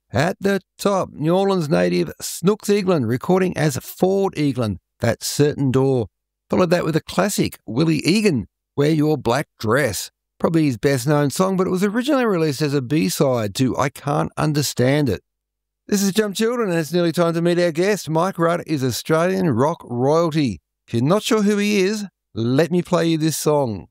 At the top, New Orleans native Snooks Eaglin recording as Ford Eaglin, That Certain Door. Followed that with a classic, Willie Egan, Wear Your Black Dress. Probably his best known song, but it was originally released as a B-side to I Can't Understand It. This is Jump Children, and it's nearly time to meet our guest. Mike Rudd is Australian rock royalty. If you're not sure who he is, let me play you this song.